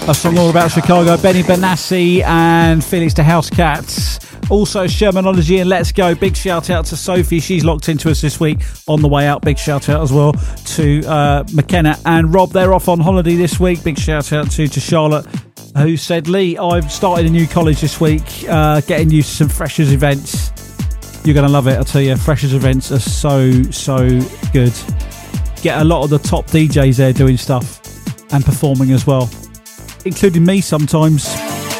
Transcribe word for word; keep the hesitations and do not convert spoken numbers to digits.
A song all about Chicago. Benny Benassi and Felix the House Cats. Also Shermanology and Let's Go. Big shout out to Sophie. She's locked into us this week on the way out. Big shout out as well to uh, McKenna and Rob. They're off on holiday this week. Big shout out to, to Charlotte, who said, Lee, I've started a new college this week, uh, getting used to some freshers events. You're going to love it, I tell you. Freshers events are so, so good. Get a lot of the top D Js there doing stuff and performing as well, including me sometimes.